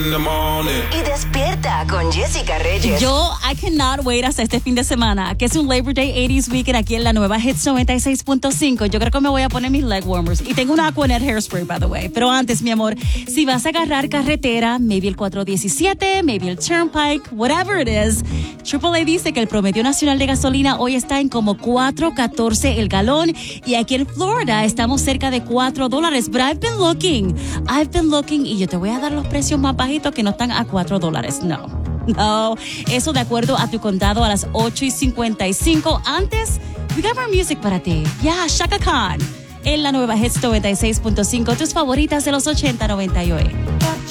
Y despierta con Jessica Reyes. Yo, I cannot wait hasta este fin de semana, que es un Labor Day 80s Weekend aquí en la nueva Hits 96.5. Yo creo que me voy a poner mis leg warmers. Y tengo una Aquanet Hairspray, by the way. Pero antes, mi amor, si vas a agarrar carretera, maybe el 417, maybe el Turnpike, whatever it is, AAA dice que el promedio nacional de gasolina hoy está en como $4.14 el galón. Y aquí en Florida estamos cerca de $4. But I've been looking, y yo te voy a dar los precios más bajitos que no están a $4. No, eso de acuerdo a tu condado a las 8:55. Antes, we got more music para ti. Yeah, Shaka Khan en la nueva Hits 96.5, tus favoritas de los 80, 90 y hoy.